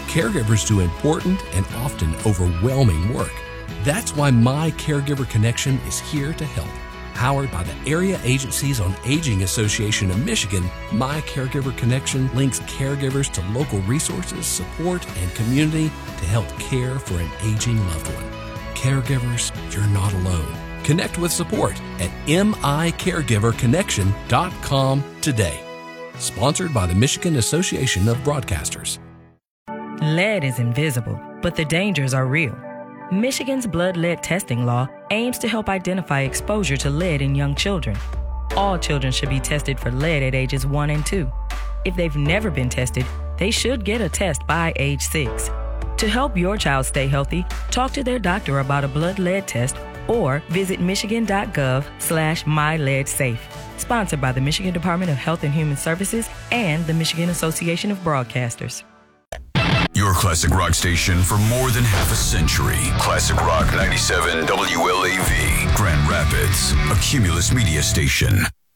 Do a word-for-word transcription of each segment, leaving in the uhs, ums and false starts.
Caregivers do important and often overwhelming work. That's why My Caregiver Connection is here to help. Powered by the Area Agencies on Aging Association of Michigan, My Caregiver Connection links caregivers to local resources, support, and community to help care for an aging loved one. Caregivers, you're not alone. Connect with support at m i caregiver connection dot com today. Sponsored by the Michigan Association of Broadcasters. Lead is invisible, but the dangers are real. Michigan's blood lead testing law aims to help identify exposure to lead in young children. All children should be tested for lead at ages one and two. If they've never been tested, they should get a test by age six. To help your child stay healthy, talk to their doctor about a blood lead test or visit michigan.gov slash myleadsafe. Sponsored by the Michigan Department of Health and Human Services and the Michigan Association of Broadcasters. Your classic rock station for more than half a century. Classic Rock ninety-seven W L A V, Grand Rapids, a Cumulus media station.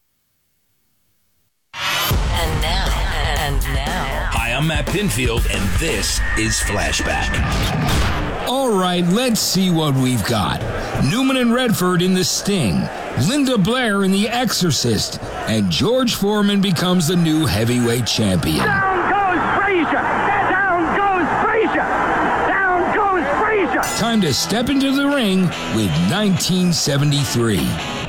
And now, and now. Hi, I'm Matt Pinfield, and this is Flashback. All right, let's see what we've got. Newman and Redford in The Sting, Linda Blair in The Exorcist, and George Foreman becomes the new heavyweight champion. Down goes Frazier! Down goes Frazier! Down goes Frazier! Time to step into the ring with nineteen seventy-three.